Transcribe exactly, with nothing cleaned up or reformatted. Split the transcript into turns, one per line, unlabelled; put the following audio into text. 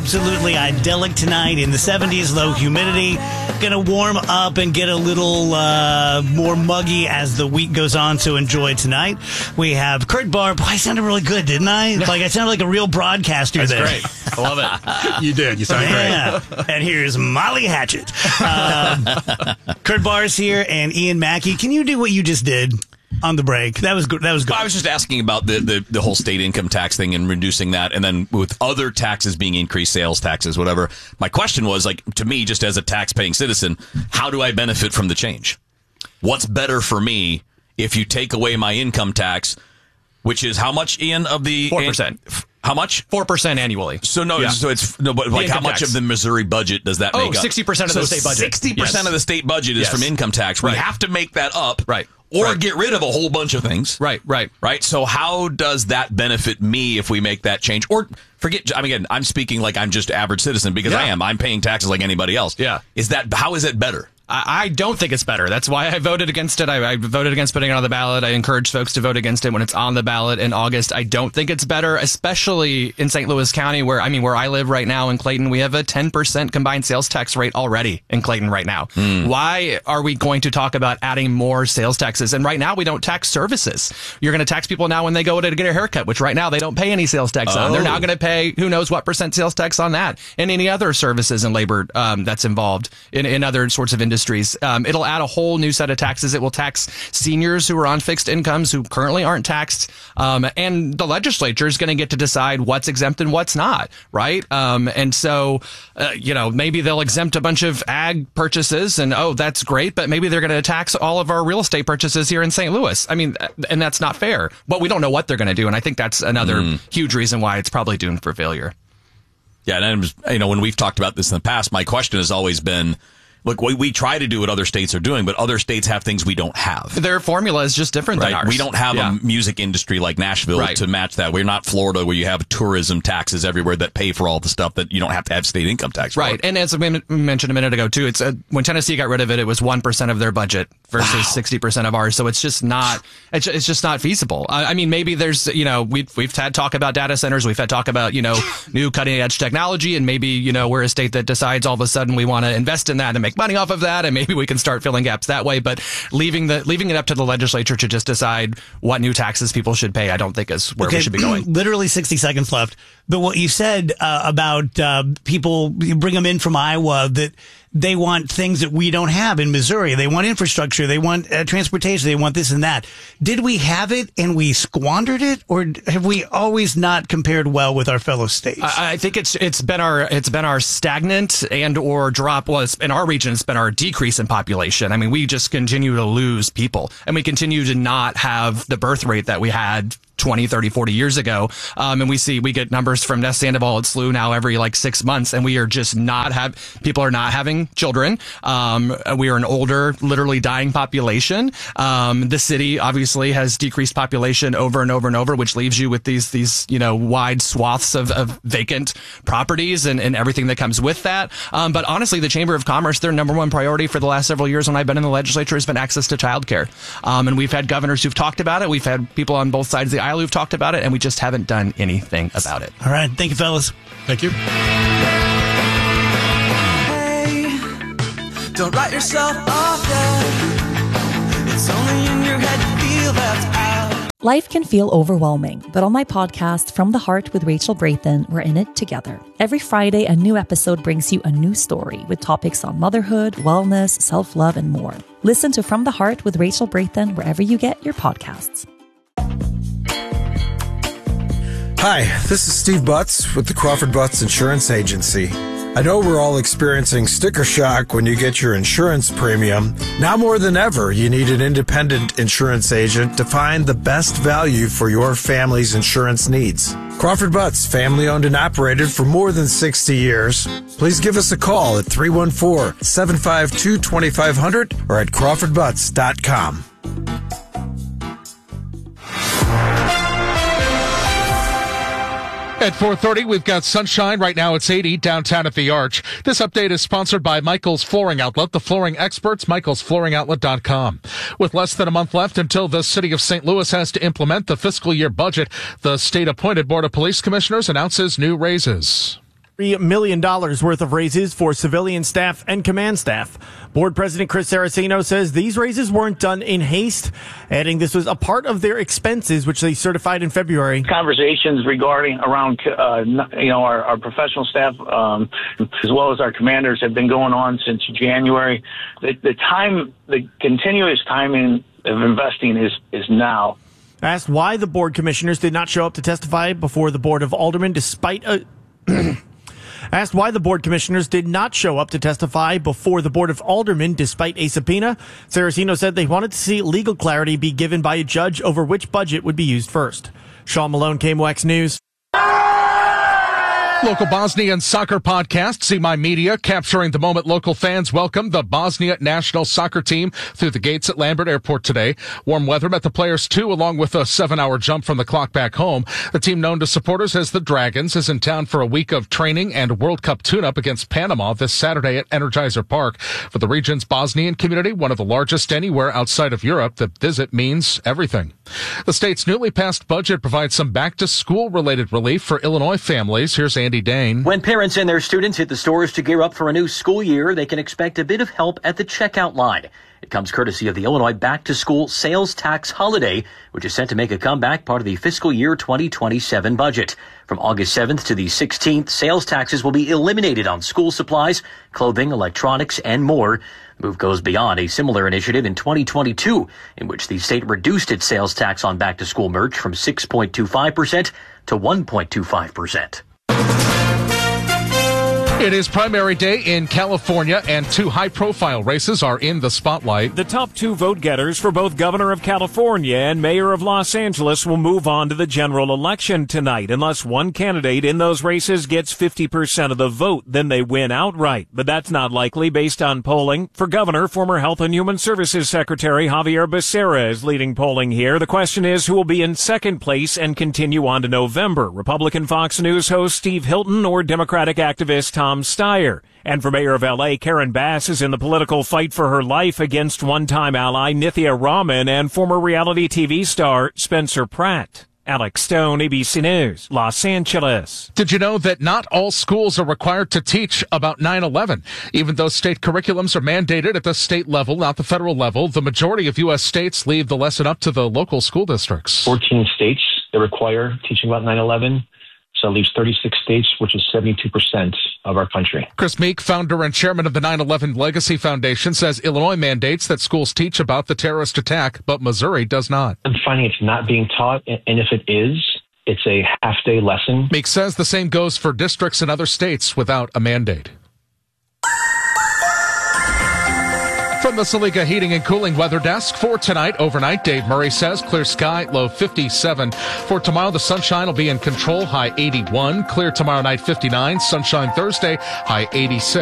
absolutely idyllic tonight in the seventies, low humidity. Going to warm up and get a little uh, more muggy as the week goes on, so enjoy tonight. We have Kurt Barr. Boy, I sounded really good, didn't I? Like I sounded like a real broadcaster
That's
there.
Great. I love it.
You did. You sounded
yeah.
great.
And here's Molly Hatchet. Um, Kurt Barr's here and Ian Mackey. Can you do what you just did on the break? That was good. That was good.
Well, I was just asking about the, the, the whole state income tax thing and reducing that, and then with other taxes being increased, sales taxes, whatever. My question was, like, to me, just as a tax-paying citizen, how do I benefit from the change? What's better for me if you take away my income tax, which is how much, Ian, of the
four percent?
An, how much?
four percent annually.
So no,
yeah.
so it's no, but like how much
tax.
of the Missouri budget does that
oh,
make up?
sixty percent of
so
the state budget.
sixty percent
yes.
of the state budget is
yes.
from income tax. We
right.
have to make that up.
Right.
Or
right.
get rid of a whole bunch of things.
Right, right.
Right? So how does that benefit me if we make that change? Or forget, I mean, again, I'm speaking like I'm just average citizen because
yeah.
I am. I'm paying taxes like anybody else.
Yeah.
Is that, how is it better?
I don't think it's better. That's why I voted against it. I, I voted against putting it on the ballot. I encourage folks to vote against it when it's on the ballot in August. I don't think it's better, especially in Saint Louis County, where, I mean, where I live right now in Clayton, we have a ten percent combined sales tax rate already in Clayton right now. Mm. Why are we going to talk about adding more sales taxes? And right now, we don't tax services. You're going to tax people now when they go to get a haircut, which right now they don't pay any sales tax
oh.
on. They're now going to pay who knows what percent sales tax on that and any other services and labor um, that's involved in, in other sorts of industries. Um, it'll add a whole new set of taxes. It will tax seniors who are on fixed incomes who currently aren't taxed. Um, and the legislature is going to get to decide what's exempt and what's not, right? Um, and so, uh, you know, maybe they'll exempt a bunch of ag purchases and, oh, that's great, but maybe they're going to tax all of our real estate purchases here in Saint Louis. I mean, and that's not fair, but we don't know what they're going to do. And I think that's another mm. huge reason why it's probably doomed for failure.
Yeah. And, I'm just, you know, when we've talked about this in the past, my question has always been, look, we, we try to do what other states are doing, but other states have things we don't have.
Their formula is just different
right?
than ours.
We don't have
yeah.
a music industry like Nashville
right.
to match that. We're not Florida where you have tourism taxes everywhere that pay for all the stuff that you don't have to have state income tax for.
Right. And as we mentioned a minute ago, too, it's uh, when Tennessee got rid of it, it was one percent of their budget versus wow. sixty percent of ours. So it's just not, it's, it's just not feasible. I, I mean, maybe there's, you know, we've, we've had talk about data centers. We've had talk about, you know, new cutting edge technology. And maybe, you know, we're a state that decides all of a sudden we want to invest in that and make money off of that. And maybe we can start filling gaps that way. But leaving the leaving it up to the legislature to just decide what new taxes people should pay, I don't think is where
okay,
we should be going.
Literally sixty seconds left. But what you said uh, about uh, people, you bring them in from Iowa, that they want things that we don't have in Missouri. They want infrastructure. They want uh, transportation. They want this and that. Did we have it and we squandered it, or have we always not compared well with our fellow states?
I, I think it's it's been our it's been our stagnant and or drop. Well, it's, in our region, it's been our decrease in population. I mean, we just continue to lose people, and we continue to not have the birth rate that we had twenty, thirty, forty years ago. Um, and we see, we get numbers from Nest Sandoval at S L U now every like six months, and we are just not have, people are not having children. Um, we are an older, literally dying population. Um, the city obviously has decreased population over and over and over, which leaves you with these, these, you know, wide swaths of, of vacant properties and, and everything that comes with that. Um, but honestly, the Chamber of Commerce, their number one priority for the last several years when I've been in the legislature has been access to childcare. Um, and we've had governors who've talked about it. We've had people on both sides of the aisle who've talked about it, and we just haven't done anything about it.
All right. Thank you, fellas.
Thank you.
Hey, don't write yourself off yet. It's only in your head you feel that's out.
Life can feel overwhelming, but on my podcast, From the Heart with Rachel Brathen, we're in it together. Every Friday, a new episode brings you a new story with topics on motherhood, wellness, self-love, and more. Listen to From the Heart with Rachel Brathen wherever you get your podcasts.
Hi, this is Steve Butts with the Crawford Butts Insurance Agency. I know we're all experiencing sticker shock when you get your insurance premium. Now more than ever, you need an independent insurance agent to find the best value for your family's insurance needs. Crawford Butts, family owned and operated for more than sixty years. Please give us a call at three one four, seven five two, two five zero zero or at crawford butts dot com.
At four thirty, we've got sunshine. Right now it's eighty downtown at the Arch. This update is sponsored by Michael's Flooring Outlet, the flooring experts, michaels flooring outlet dot com. With less than a month left until the city of Saint Louis has to implement the fiscal year budget, the state-appointed Board of Police Commissioners announces new raises.
three million dollars worth of raises for civilian staff and command staff. Board President Chris Saraceno says these raises weren't done in haste, adding this was a part of their expenses, which they certified in February.
Conversations regarding around, uh, you know, our, our professional staff, um, as well as our commanders, have been going on since January. The, the time, the continuous timing of investing is, is now.
Asked why the board commissioners did not show up to testify before the Board of Aldermen despite a... Asked why the board commissioners did not show up to testify before the Board of Aldermen despite a subpoena, Saraceno said they wanted to see legal clarity be given by a judge over which budget would be used first. Sean Malone, K M O X News.
Local Bosnian soccer podcast, See My Media, capturing the moment local fans welcomed the Bosnia national soccer team through the gates at Lambert Airport today. Warm weather met the players too, along with a seven-hour jump from the clock back home. The team, known to supporters as the Dragons, is in town for a week of training and World Cup tune-up against Panama this Saturday at Energizer Park. For the region's Bosnian community, one of the largest anywhere outside of Europe, the visit means everything. The state's newly passed budget provides some back-to-school related relief for Illinois families. Here's Andy Dane.
When parents and their students hit the stores to gear up for a new school year, they can expect a bit of help at the checkout line. It comes courtesy of the Illinois Back-to-School Sales Tax Holiday, which is set to make a comeback, part of the fiscal year twenty twenty-seven budget. From August seventh to the sixteenth, sales taxes will be eliminated on school supplies, clothing, electronics, and more. The move goes beyond a similar initiative in twenty twenty-two, in which the state reduced its sales tax on back-to-school merch from six point two five percent to one point two five percent.
It is primary day in California, and two high-profile races are in the spotlight.
The top two vote-getters for both governor of California and mayor of Los Angeles will move on to the general election tonight. Unless one candidate in those races gets fifty percent of the vote, then they win outright. But that's not likely based on polling. For governor, former Health and Human Services Secretary Javier Becerra is leading polling here. The question is who will be in second place and continue on to November, Republican Fox News host Steve Hilton or Democratic activist Tom Tom Steyer. And for mayor of L A, Karen Bass is in the political fight for her life against one-time ally Nithya Raman and former reality T V star Spencer Pratt. Alex Stone, A B C News, Los Angeles.
Did you know that not all schools are required to teach about nine eleven? Even though state curriculums are mandated at the state level, not the federal level, the majority of U S states leave the lesson up to the local school districts.
fourteen states that require teaching about nine eleven. So it leaves thirty-six states, which is seventy-two percent of our country.
Chris Meek, founder and chairman of the nine eleven Legacy Foundation, says Illinois mandates that schools teach about the terrorist attack, but Missouri does not.
I'm finding it's not being taught, and if it is, it's a half-day lesson.
Meek says the same goes for districts in other states without a mandate. From the Saliga Heating and Cooling Weather Desk for tonight, overnight, Dave Murray says clear sky, low fifty-seven. For tomorrow, the sunshine will be in control, high eighty-one. Clear tomorrow night, fifty-nine. Sunshine Thursday, high eighty-six.